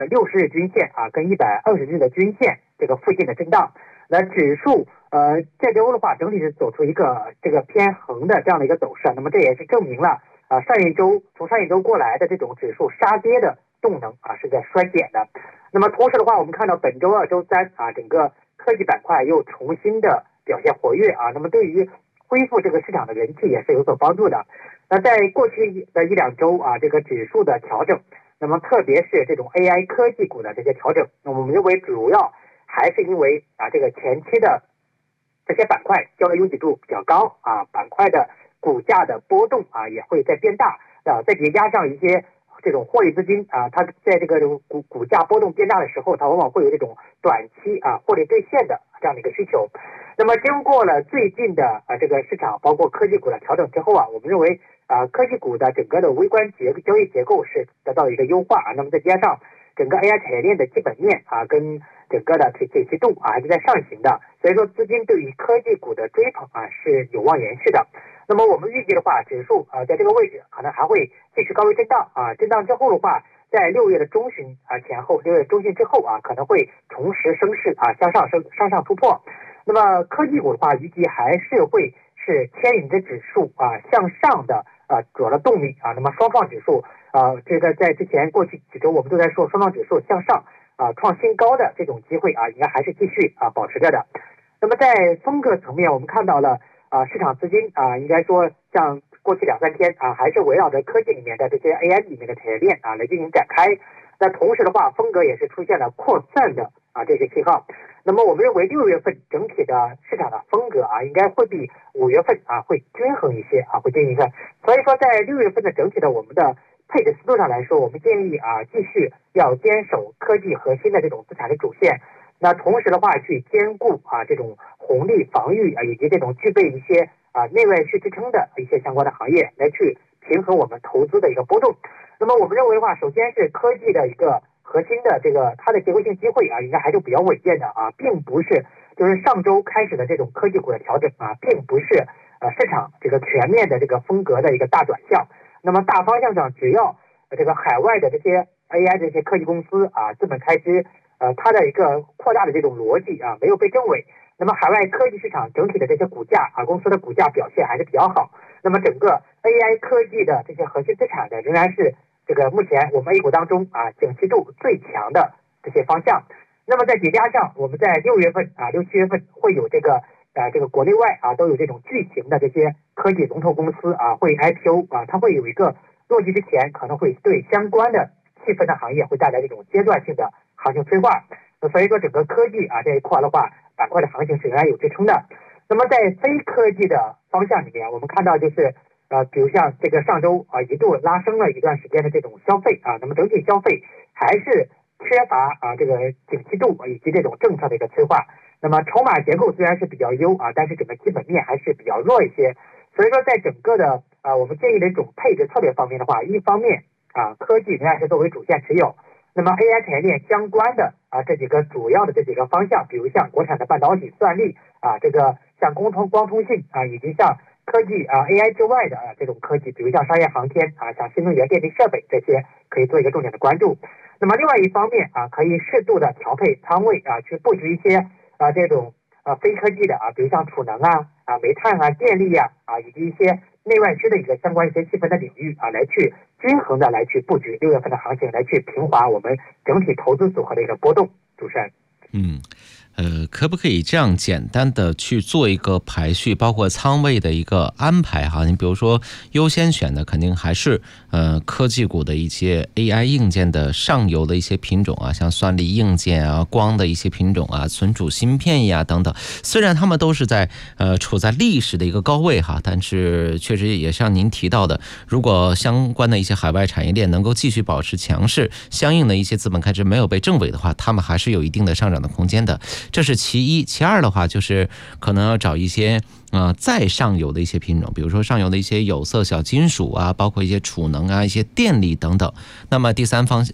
60日均线跟120日的均线这个附近的震荡。那指数这周的话整体是走出一个这个偏横的这样的一个走势，那么这也是证明了从上一周过来的这种指数杀跌的动能是在衰减的。那么同时的话，我们看到本周二、周三整个科技板块又重新的表现活跃那么对于恢复这个市场的人气也是有所帮助的。那在过去的1-2周这个指数的调整，那么特别是这种 AI 科技股的这些调整，那么我们认为主要还是因为这个前期的这些板块交易拥挤度比较高板块的股价的波动也会在变大再叠加上一些这种获利资金它在这个股价波动变大的时候，它往往会有这种短期获利兑现的这样的一个需求。那么经过了最近的这个市场包括科技股的调整之后我们认为科技股的整个的微观交易结构是得到一个优化那么再加上整个 AI 产业链的基本面跟整个的景气度还是在上行的，所以说资金对于科技股的追捧是有望延续的。那么我们预计的话，指数在这个位置可能还会继续高位震荡震荡之后的话，在6月的中旬前后，6月中旬之后可能会重拾升势向上突破。那么科技股的话，预计还是会是牵引着指数向上的主要的动力那么双创指数这个在之前过去几周我们都在说双创指数向上创新高的这种机会应该还是继续保持着的。那么在风格层面，我们看到了市场资金应该说像过去2-3天还是围绕着科技里面的这些 AI 里面的产业链来进行展开。那同时的话，风格也是出现了扩散的这些信号。那么我们认为6月份整体的市场的风格应该会比5月份会均衡一些会均衡一些。所以说在6月份的整体的我们的配置思路上来说，我们建议继续要坚守科技核心的这种资产的主线，那同时的话去兼顾这种红利防御以及这种具备一些内外需支撑的一些相关的行业来去平衡我们投资的一个波动。那么我们认为的话，首先是科技的一个核心的这个它的结构性机会应该还是比较稳健的并不是就是上周开始的这种科技股的调整并不是市场这个全面的这个风格的一个大转向。那么大方向上，只要这个海外的这些 AI 这些科技公司资本开支它的一个扩大的这种逻辑没有被证伪，那么海外科技市场整体的这些股价公司的股价表现还是比较好。那么整个 AI 科技的这些核心资产呢，仍然是这个目前我们 A 股当中景气度最强的这些方向。那么再叠加上我们在6月份6、7月份会有这个国内外都有这种巨型的这些科技龙头公司会 IPO 它会有一个落地之前可能会对相关的细分的行业会带来这种阶段性的行情催化。所以说整个科技这一块的话，板块的行情是仍然有支撑的。那么在非科技的方向里面，我们看到就是比如像这个上周一度拉升了一段时间的这种消费那么整体消费还是缺乏这个景气度以及这种政策的一个催化。那么筹码结构虽然是比较优但是整个基本面还是比较弱一些。所以说在整个的我们建议的一种配置策略方面的话，一方面科技仍然是作为主线持有，那么 AI 产业链相关的这几个主要的这几个方向，比如像国产的半导体算力这个像光通信以及像科技AI 之外的这种科技，比如像商业航天像新能源电力设备，这些可以做一个重点的关注。那么另外一方面可以适度的调配仓位去布局一些这种非科技的比如像储能煤炭电力以及一些内外需的一个相关一些细分的领域来去均衡的来去布局6月份的行情，来去平滑我们整体投资组合的一个波动。主持人可不可以这样简单的去做一个排序，包括仓位的一个安排你比如说优先选的肯定还是科技股的一些 AI 硬件的上游的一些品种像算力硬件光的一些品种存储芯片等等。虽然他们都是在处在历史的一个高位但是确实也像您提到的，如果相关的一些海外产业链能够继续保持强势，相应的一些资本开支没有被证伪的话，他们还是有一定的上涨的空间的。这是其一。其二的话，就是可能要找一些再上游的一些品种，比如说上游的一些有色小金属包括一些储能一些电力等等。那么第三方向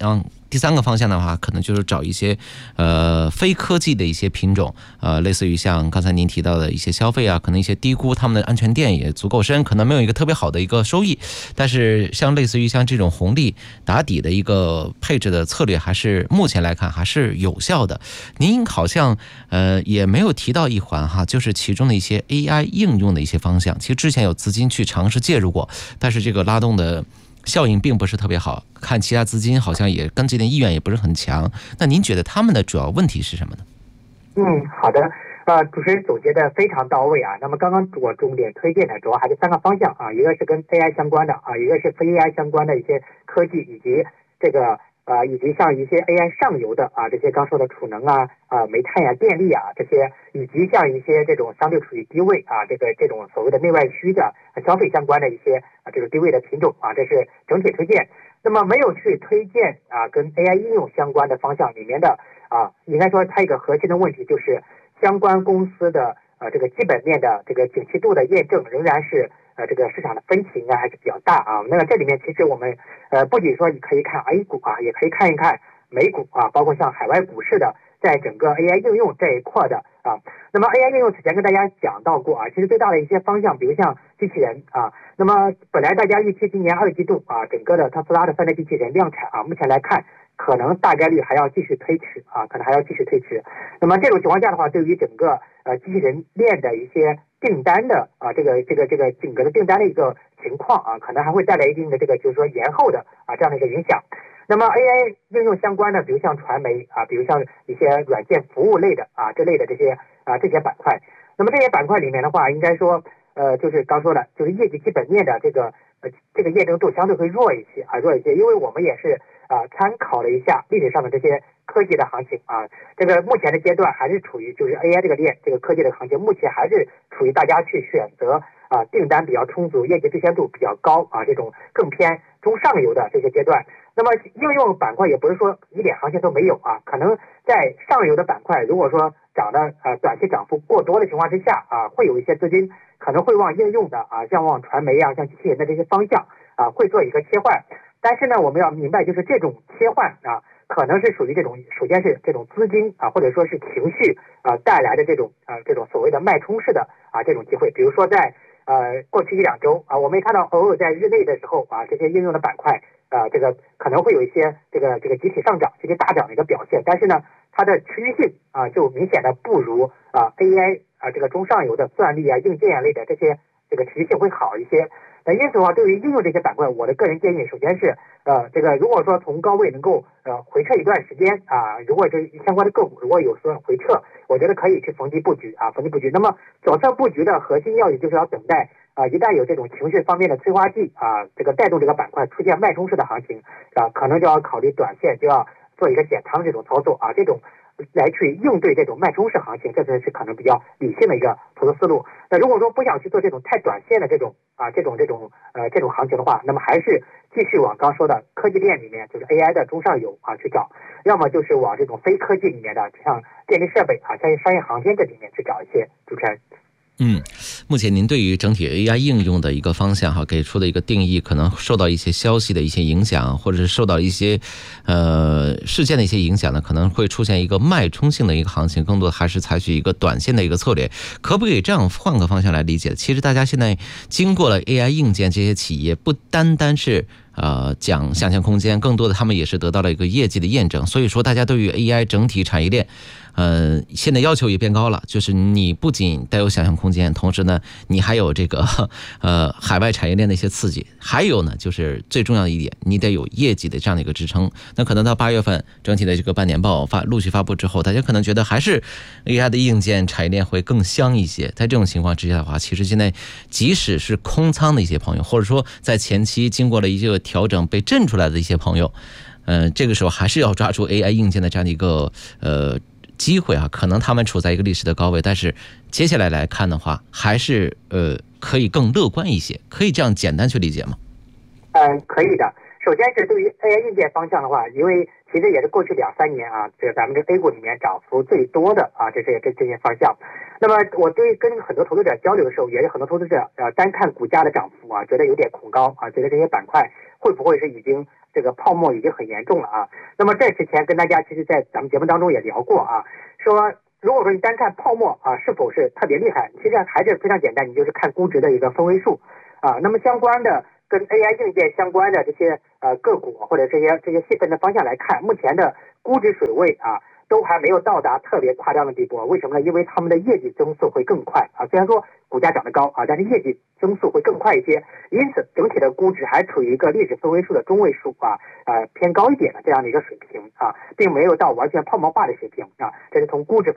第三个方向的话，可能就是找一些非科技的一些品种，类似于像刚才您提到的一些消费啊，可能一些低估他们的安全垫也足够深，可能没有一个特别好的一个收益，但是像类似于像这种红利打底的一个配置的策略，还是目前来看还是有效的。您好像也没有提到一环哈，就是其中的一些 AI 应用的一些方向。其实之前有资金去尝试介入过，但是这个拉动的效应并不是特别好，看其他资金好像也跟进的意愿也不是很强。那您觉得他们的主要问题是什么呢？ 好的，主持人总结的非常到位啊。那么刚刚我重点推荐的主要还是3个方向啊，一个是跟 AI 相关的啊，一个是非 AI 相关的一些科技，以及这个以及像一些 AI 上游的啊，这些刚说的储能啊、煤炭呀、电力啊这些，以及像一些这种相对处于低位啊，这种所谓的内外需的消费相关的一些这个低位的品种啊，这是整体推荐。那么没有去推荐跟 AI 应用相关的方向里面的应该说它一个核心的问题就是相关公司的这个基本面的这个景气度的验证仍然是这个市场的分歧应该还是比较大啊。那么这里面其实我们不仅说你可以看 A 股啊，也可以看一看美股啊，包括像海外股市的在整个 AI 应用这一块的啊。那么 AI 应用之前跟大家讲到过啊，其实最大的一些方向，比如像机器人啊，那么本来大家预期今年2季度啊，整个的特斯拉的3代机器人量产啊，目前来看可能大概率还要继续推迟啊，可能还要继续推迟。那么这种情况下的话，对于整个机器人链的一些订单的这个整个的订单的一个情况啊，可能还会带来一定的这个就是说延后的这样的一个影响。那么 AI 应用相关的，比如像传媒啊，比如像一些软件服务类的这类的这些板块。那么这些板块里面的话，应该说就是刚说的，就是业绩基本面的这个验证度相对会弱一些，因为我们也是参考了一下历史上的这些科技的行情啊，这个目前的阶段还是处于就是 AI 这个链这个科技的行情，目前还是处于大家去选择订单比较充足、业绩兑现度比较高这种更偏中上游的这些阶段。那么应用板块也不是说一点行情都没有可能在上游的板块，如果说涨的短期涨幅过多的情况之下会有一些资金可能会往应用的像往传媒像机器人的这些方向会做一个切换。但是呢，我们要明白，就是这种切换可能是属于这种，首先是这种资金或者说是情绪带来的这种所谓的脉冲式的这种机会。比如说在过去1-2周我们也看到偶尔在日内的时候这些应用的板块这个可能会有一些这个集体上涨、集体大涨的一个表现，但是呢，它的持续性就明显的不如AI 这个中上游的算力硬件类的这些这个持续性会好一些。那因此的话，对于应用这些板块，我的个人建议，首先是这个如果说从高位能够回撤一段时间如果这相关的个股如果有所回撤，我觉得可以去逢低布局逢低布局。那么左侧布局的核心要义就是要等待一旦有这种情绪方面的催化剂这个带动这个板块出现脉冲式的行情可能就要考虑短线就要做一个减仓这种操作这种来去应对这种脉冲式行情，这才是可能比较理性的一个投资思路。那如果说不想去做这种太短线的这种行情的话，那么还是继续往刚说的科技链里面，就是 AI 的中上游去找，要么就是往这种非科技里面的，像电力设备像商业航天这里面去找一些。主持人。 目前您对于整体 AI 应用的一个方向给出的一个定义，可能受到一些消息的一些影响，或者是受到一些事件的一些影响呢，可能会出现一个脉冲性的一个行情，更多的还是采取一个短线的一个策略。可不可以这样换个方向来理解？其实大家现在经过了 AI 硬件这些企业，不单单是讲想象空间，更多的他们也是得到了一个业绩的验证。所以说大家对于 AI 整体产业链现在要求也变高了，就是你不仅带有想象空间，同时呢你还有这个海外产业链的一些刺激，还有呢就是最重要的一点，你得有业绩的这样的一个支撑。那可能到8月份整体的这个半年报陆续发布之后，大家可能觉得还是 AI 的硬件产业链会更香一些。在这种情况之下的话，其实现在即使是空仓的一些朋友，或者说在前期经过了一个调整被震出来的一些朋友，这个时候还是要抓住 AI 硬件的这样的一个机会可能他们处在一个历史的高位，但是接下来来看的话，还是可以更乐观一些，可以这样简单去理解吗？ 可以的。首先是对于 AI 硬件方向的话，因为其实也是过去2-3年这咱们这 A 股里面涨幅最多的这些方向。那么我跟很多投资者交流的时候，也有很多投资者单看股价的涨幅觉得有点恐高觉得这些板块会不会是已经这个泡沫已经很严重了啊。那么这之前跟大家其实在咱们节目当中也聊过啊，说如果说你单看泡沫啊是否是特别厉害，其实还是非常简单，你就是看估值的一个分位数啊。那么相关的跟 AI 硬件相关的这些个股或者这些细分的方向来看，目前的估值水位啊都还没有到达特别夸张的地步。为什么呢？因为他们的业绩增速会更快啊。虽然说股价涨得高啊，但是业绩增速会更快一些，因此整体的估值还处于一个历史分位数的中位数啊，偏高一点的这样的一个水平啊，并没有到完全泡沫化的水平啊。这是从估值